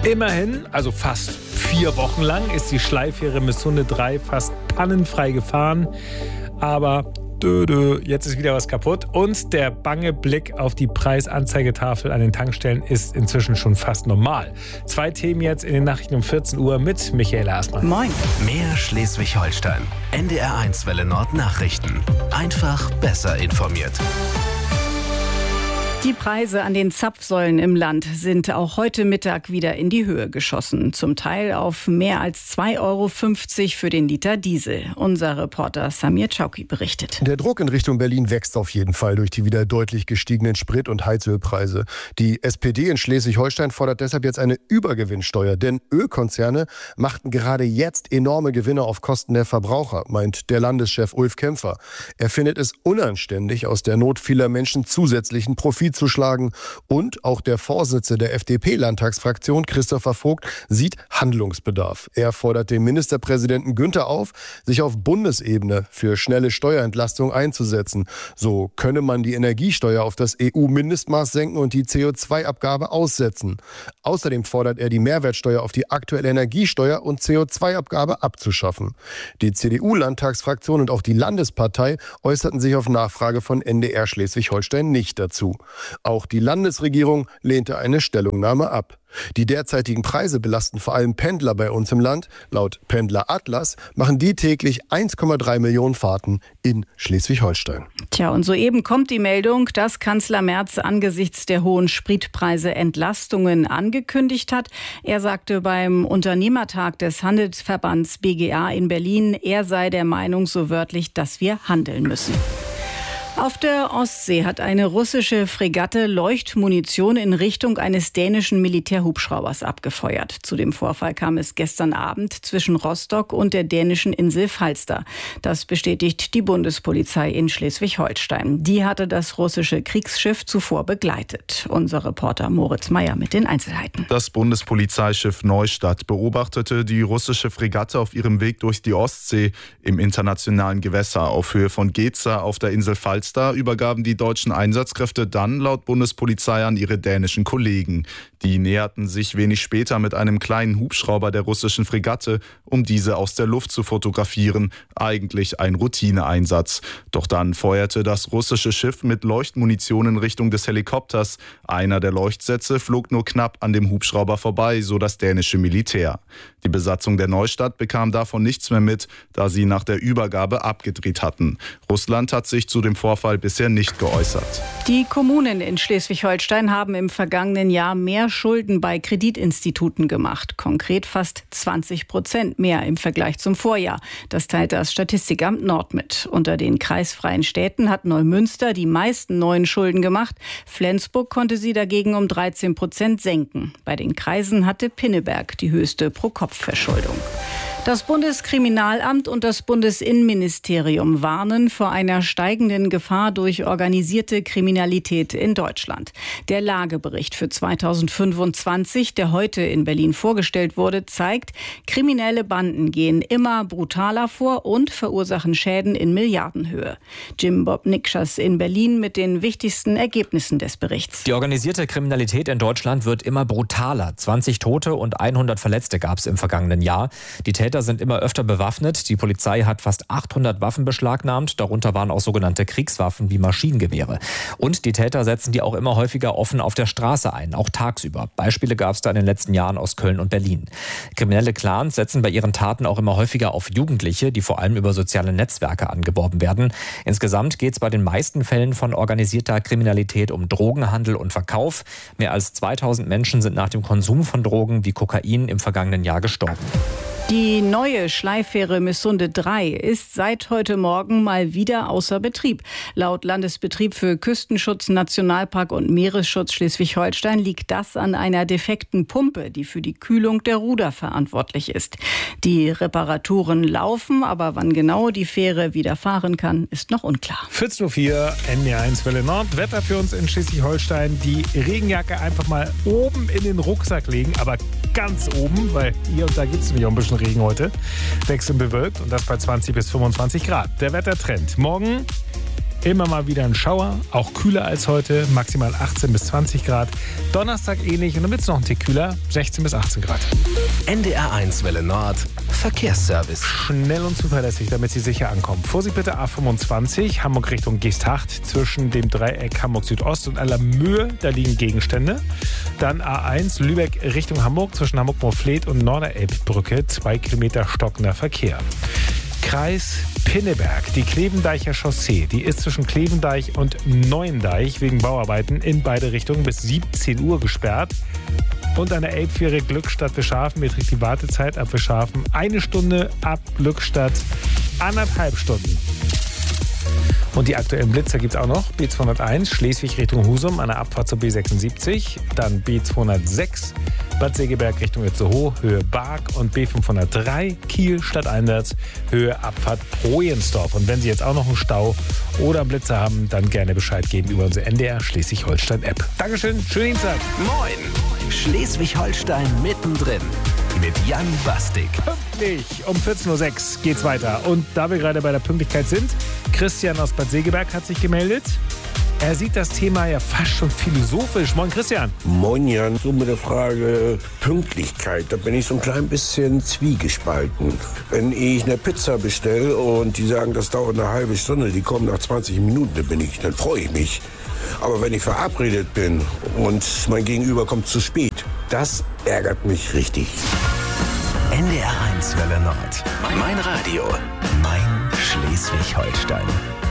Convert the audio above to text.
Immerhin, also fast 4 Wochen lang, ist die Schleifähre Missunde 3 fast pannenfrei gefahren. Aber jetzt ist wieder was kaputt. Und der bange Blick auf die Preisanzeigetafel an den Tankstellen ist inzwischen schon fast normal. 2 Themen jetzt in den Nachrichten um 14 Uhr mit Michaela Aßmann. Moin. Mehr Schleswig-Holstein. NDR1 Welle Nord Nachrichten. Einfach besser informiert. Die Preise an den Zapfsäulen im Land sind auch heute Mittag wieder in die Höhe geschossen. Zum Teil auf mehr als 2,50 € für den Liter Diesel. Unser Reporter Samir Chauki berichtet. Der Druck in Richtung Berlin wächst auf jeden Fall durch die wieder deutlich gestiegenen Sprit- und Heizölpreise. Die SPD in Schleswig-Holstein fordert deshalb jetzt eine Übergewinnsteuer. Denn Ölkonzerne machten gerade jetzt enorme Gewinne auf Kosten der Verbraucher, meint der Landeschef Ulf Kämpfer. Er findet es unanständig, aus der Not vieler Menschen zusätzlichen Profit zu schlagen. Und auch der Vorsitzende der FDP-Landtagsfraktion, Christopher Vogt, sieht Handlungsbedarf. Er fordert den Ministerpräsidenten Günther auf, sich auf Bundesebene für schnelle Steuerentlastung einzusetzen. So könne man die Energiesteuer auf das EU-Mindestmaß senken und die CO2-Abgabe aussetzen. Außerdem fordert er, die Mehrwertsteuer auf die aktuelle Energiesteuer und CO2-Abgabe abzuschaffen. Die CDU-Landtagsfraktion und auch die Landespartei äußerten sich auf Nachfrage von NDR Schleswig-Holstein nicht dazu. Auch die Landesregierung lehnte eine Stellungnahme ab. Die derzeitigen Preise belasten vor allem Pendler bei uns im Land. Laut Pendler Atlas machen die täglich 1,3 Millionen Fahrten in Schleswig-Holstein. Tja, und soeben kommt die Meldung, dass Kanzler Merz angesichts der hohen Spritpreise Entlastungen angekündigt hat. Er sagte beim Unternehmertag des Handelsverbands BGA in Berlin, er sei der Meinung so wörtlich, dass wir handeln müssen. Auf der Ostsee hat eine russische Fregatte Leuchtmunition in Richtung eines dänischen Militärhubschraubers abgefeuert. Zu dem Vorfall kam es gestern Abend zwischen Rostock und der dänischen Insel Falster. Das bestätigt die Bundespolizei in Schleswig-Holstein. Die hatte das russische Kriegsschiff zuvor begleitet. Unser Reporter Moritz Meyer mit den Einzelheiten. Das Bundespolizeischiff Neustadt beobachtete die russische Fregatte auf ihrem Weg durch die Ostsee im internationalen Gewässer auf Höhe von Geza auf der Insel Falster. Übergaben die deutschen Einsatzkräfte dann laut Bundespolizei an ihre dänischen Kollegen. Die näherten sich wenig später mit einem kleinen Hubschrauber der russischen Fregatte, um diese aus der Luft zu fotografieren. Eigentlich ein Routineeinsatz. Doch dann feuerte das russische Schiff mit Leuchtmunition in Richtung des Helikopters. Einer der Leuchtsätze flog nur knapp an dem Hubschrauber vorbei, so das dänische Militär. Die Besatzung der Neustadt bekam davon nichts mehr mit, da sie nach der Übergabe abgedreht hatten. Russland hat sich zu dem Vorfall bisher nicht geäußert. Die Kommunen in Schleswig-Holstein haben im vergangenen Jahr mehr Schulden bei Kreditinstituten gemacht. Konkret fast 20% mehr im Vergleich zum Vorjahr. Das teilt das Statistikamt Nord mit. Unter den kreisfreien Städten hat Neumünster die meisten neuen Schulden gemacht. Flensburg konnte sie dagegen um 13% senken. Bei den Kreisen hatte Pinneberg die höchste Pro-Kopf-Verschuldung. Das Bundeskriminalamt und das Bundesinnenministerium warnen vor einer steigenden Gefahr durch organisierte Kriminalität in Deutschland. Der Lagebericht für 2025, der heute in Berlin vorgestellt wurde, zeigt, kriminelle Banden gehen immer brutaler vor und verursachen Schäden in Milliardenhöhe. Jim Bob Nikschas in Berlin mit den wichtigsten Ergebnissen des Berichts. Die organisierte Kriminalität in Deutschland wird immer brutaler. 20 Tote und 100 Verletzte gab es im vergangenen Jahr. Die Täter sind immer öfter bewaffnet. Die Polizei hat fast 800 Waffen beschlagnahmt. Darunter waren auch sogenannte Kriegswaffen wie Maschinengewehre. Und die Täter setzen die auch immer häufiger offen auf der Straße ein, auch tagsüber. Beispiele gab es da in den letzten Jahren aus Köln und Berlin. Kriminelle Clans setzen bei ihren Taten auch immer häufiger auf Jugendliche, die vor allem über soziale Netzwerke angeworben werden. Insgesamt geht es bei den meisten Fällen von organisierter Kriminalität um Drogenhandel und Verkauf. Mehr als 2000 Menschen sind nach dem Konsum von Drogen wie Kokain im vergangenen Jahr gestorben. Die neue Schleifähre Missunde 3 ist seit heute Morgen mal wieder außer Betrieb. Laut Landesbetrieb für Küstenschutz, Nationalpark und Meeresschutz Schleswig-Holstein liegt das an einer defekten Pumpe, die für die Kühlung der Ruder verantwortlich ist. Die Reparaturen laufen, aber wann genau die Fähre wieder fahren kann, ist noch unklar. 14.04 Uhr, NDR1 Welle Nord. Wetter für uns in Schleswig-Holstein. Die Regenjacke einfach mal oben in den Rucksack legen, aber ganz oben, weil hier und da gibt es nämlich auch ein bisschen Regen heute. Wechselnd bewölkt und das bei 20 bis 25 Grad. Der Wettertrend. Morgen immer mal wieder ein Schauer, auch kühler als heute, maximal 18 bis 20 Grad. Donnerstag ähnlich und dann wird es noch ein Tick kühler, 16 bis 18 Grad. NDR1 Welle Nord, Verkehrsservice. Schnell und zuverlässig, damit Sie sicher ankommen. Vorsicht bitte A25, Hamburg Richtung Geesthacht, zwischen dem Dreieck Hamburg Südost und Allermöhe, da liegen Gegenstände. Dann A1 Lübeck Richtung Hamburg, zwischen Hamburg-Moorfleet und Norderelbbrücke, 2 Kilometer stockender Verkehr. Kreis Pinneberg, die Klevendeicher Chaussee, die ist zwischen Klevendeich und Neuendeich wegen Bauarbeiten in beide Richtungen bis 17 Uhr gesperrt. Und an der Elbfähre Glückstadt-Wischhafen beträgt die Wartezeit ab Wischhafen 1 Stunde, ab Glückstadt 1,5 Stunden. Und die aktuellen Blitzer gibt es auch noch. B201 Schleswig Richtung Husum an der Abfahrt zur B76. Dann B206 Bad Segeberg Richtung Itzehoe, Höhe Barg. Und B503 Kiel stadteinwärts, Höhe Abfahrt Projensdorf. Und wenn Sie jetzt auch noch einen Stau oder einen Blitzer haben, dann gerne Bescheid geben über unsere NDR Schleswig-Holstein-App. Dankeschön, schönen Dienstag. Moin, Schleswig-Holstein mittendrin. Mit Jan Bastik. Pünktlich um 14.06 Uhr geht's weiter. Und da wir gerade bei der Pünktlichkeit sind, Christian aus Bad Segeberg hat sich gemeldet. Er sieht das Thema ja fast schon philosophisch. Moin Christian. Moin Jan, so mit der Frage Pünktlichkeit, da bin ich so ein klein bisschen zwiegespalten. Wenn ich eine Pizza bestelle und die sagen, das dauert eine halbe Stunde, die kommen nach 20 Minuten, dann freue ich mich. Aber wenn ich verabredet bin und mein Gegenüber kommt zu spät, das ärgert mich richtig. NDR1 Welle Nord. Mein Radio. Mein Schleswig-Holstein.